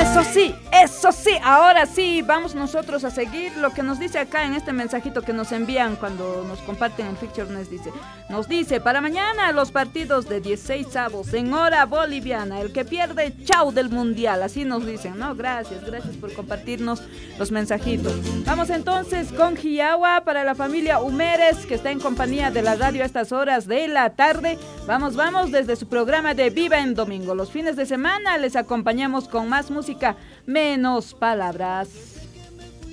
Eso sí, ahora sí, vamos nosotros a seguir lo que nos dice acá en este mensajito que nos envían cuando nos comparten el Feature Nest. Nos dice, para mañana los partidos de 16avos en hora boliviana, el que pierde, chau del mundial, así nos dicen, ¿no? Gracias por compartirnos los mensajitos. Vamos entonces con Jiagua para la familia Humérez, que está en compañía de la radio a estas horas de la tarde. Vamos desde su programa de Viva en Domingo. Los fines de semana les acompañamos con más música, menos palabras.